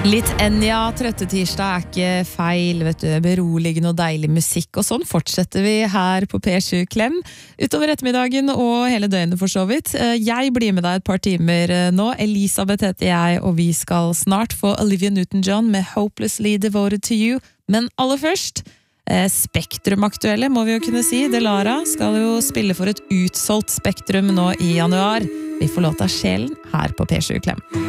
Litt Enya, trøtte tirsdag ikke feil, vet du, beroligende og deilig musikk, og sånn fortsetter vi her på P7 Klem, utover ettermiddagen og hele døgnet for så vidt. Jeg blir med deg et par timer nå, Elisabeth heter jeg, og vi skal snart få Olivia Newton-John med Hopelessly Devoted to You, men aller først, Spektrum-aktuelle må vi jo kunne si. Delara skal jo spille for et utsolgt Spektrum nå i januar. Vi får låta Sjelen her på P7 Klem.